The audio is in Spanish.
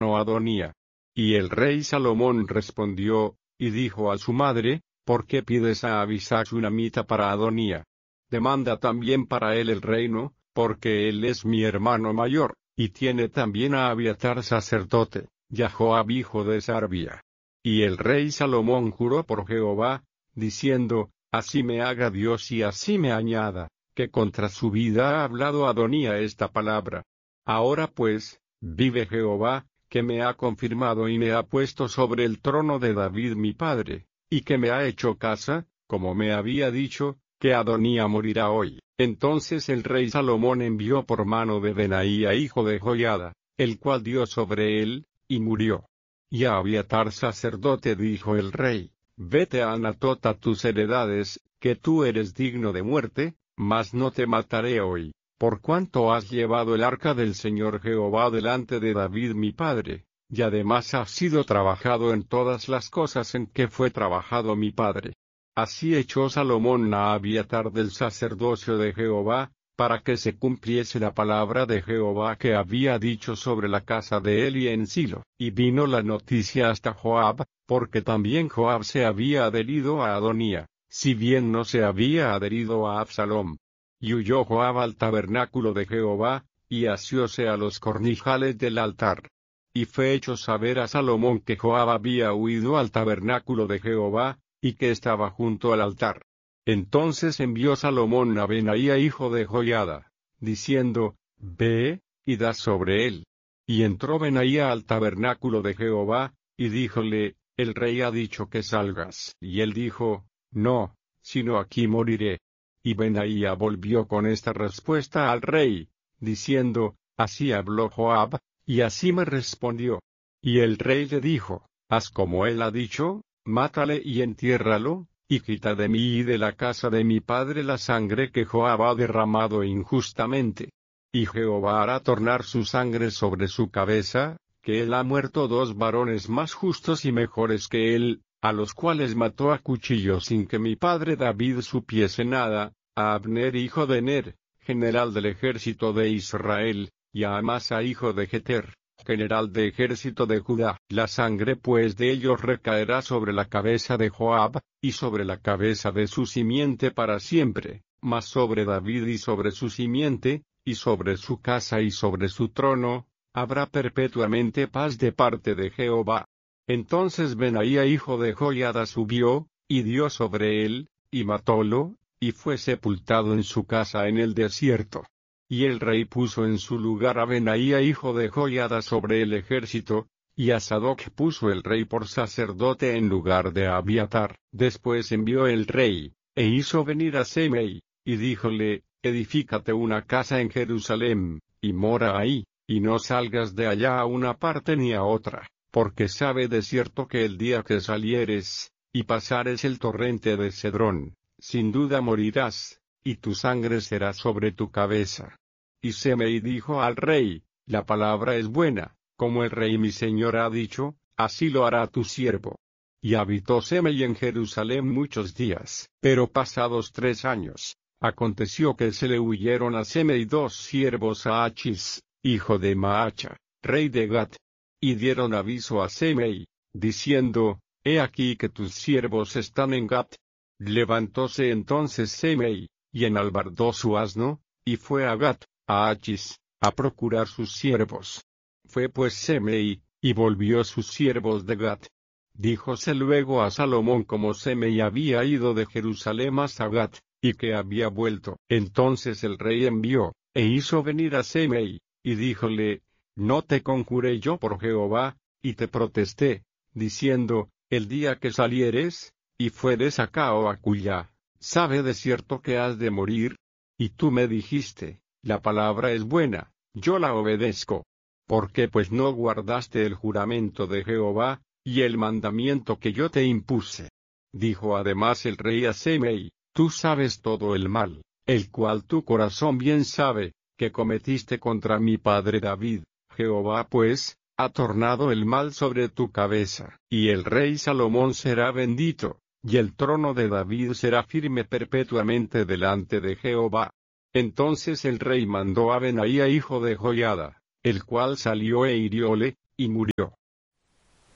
Adonía. Y el rey Salomón respondió, y dijo a su madre, ¿por qué pides a Abisag Sunamita para Adonía? Demanda también para él el reino, porque él es mi hermano mayor, y tiene también a Abiatar sacerdote, y a Joab hijo de Sarvia. Y el rey Salomón juró por Jehová, diciendo, así me haga Dios y así me añada, que contra su vida ha hablado Adonía esta palabra. Ahora pues, vive Jehová, que me ha confirmado y me ha puesto sobre el trono de David mi padre, y que me ha hecho casa, como me había dicho, que Adonía morirá hoy. Entonces el rey Salomón envió por mano de Benaía hijo de Joiada, el cual dio sobre él, y murió. Y a Abiatar sacerdote dijo el rey, vete a Anatot a tus heredades, que tú eres digno de muerte, mas no te mataré hoy, por cuanto has llevado el arca del Señor Jehová delante de David mi padre, y además has sido trabajado en todas las cosas en que fue trabajado mi padre. Así echó Salomón a Abiatar del sacerdocio de Jehová, para que se cumpliese la palabra de Jehová que había dicho sobre la casa de Eli en Silo. Y vino la noticia hasta Joab, porque también Joab se había adherido a Adonía, si bien no se había adherido a Absalom. Y huyó Joab al tabernáculo de Jehová, y asióse a los cornijales del altar. Y fue hecho saber a Salomón que Joab había huido al tabernáculo de Jehová, y que estaba junto al altar. Entonces envió Salomón a Benaía hijo de Joiada, diciendo, ve, y da sobre él. Y entró Benaía al tabernáculo de Jehová, y díjole, el rey ha dicho que salgas. Y él dijo, no, sino aquí moriré. Y Benaía volvió con esta respuesta al rey, diciendo, así habló Joab, y así me respondió. Y el rey le dijo, haz como él ha dicho, mátale y entiérralo, y quita de mí y de la casa de mi padre la sangre que Joab ha derramado injustamente. Y Jehová hará tornar su sangre sobre su cabeza, que él ha muerto dos varones más justos y mejores que él, a los cuales mató a cuchillo sin que mi padre David supiese nada, a Abner hijo de Ner, general del ejército de Israel, y a Amasa hijo de Jeter, general de ejército de Judá. La sangre pues de ellos recaerá sobre la cabeza de Joab, y sobre la cabeza de su simiente para siempre, mas sobre David y sobre su simiente, y sobre su casa y sobre su trono, habrá perpetuamente paz de parte de Jehová. Entonces Benaía hijo de Joiada subió, y dio sobre él, y matólo, y fue sepultado en su casa en el desierto. Y el rey puso en su lugar a Benaía hijo de Joiada sobre el ejército, y a Sadoc puso el rey por sacerdote en lugar de Abiatar. Después envió el rey, e hizo venir a Semei, y díjole, edifícate una casa en Jerusalem, y mora ahí, y no salgas de allá a una parte ni a otra, porque sabe de cierto que el día que salieres, y pasares el torrente de Cedrón, sin duda morirás, y tu sangre será sobre tu cabeza. Y Semei dijo al rey, la palabra es buena, como el rey mi señor ha dicho, así lo hará tu siervo. Y habitó Semei en Jerusalén muchos días. Pero pasados 3 años, aconteció que se le huyeron a Semei 2 siervos a Achis, hijo de Maacha, rey de Gat. Y dieron aviso a Semei, diciendo, he aquí que tus siervos están en Gat. Levantóse entonces Semei, y enalbardó su asno, y fue a Gat, a Achis, a procurar sus siervos. Fue pues Semei, y volvió sus siervos de Gat. Díjose luego a Salomón como Semei había ido de Jerusalén hasta Gat, y que había vuelto. Entonces el rey envió, e hizo venir a Semei, y díjole, no te conjuré yo por Jehová, y te protesté, diciendo, el día que salieres, y fueres acá o acullá, sabe de cierto que has de morir. Y tú me dijiste, la palabra es buena, yo la obedezco. ¿Por qué pues no guardaste el juramento de Jehová, y el mandamiento que yo te impuse? Dijo además el rey a Semei, tú sabes todo el mal, el cual tu corazón bien sabe, que cometiste contra mi padre David. Jehová pues, ha tornado el mal sobre tu cabeza. Y el rey Salomón será bendito, y el trono de David será firme perpetuamente delante de Jehová. Entonces el rey mandó a Benaía hijo de Joiada, el cual salió e hirióle, y murió.